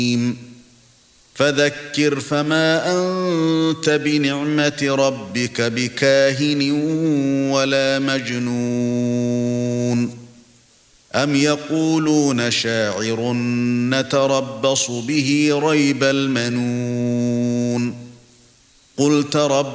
فذكر فما أنت بنعمة ربك بكاهن ولا مجنون أم يقولون شاعر نتربص به ريب المنون قل تربصوا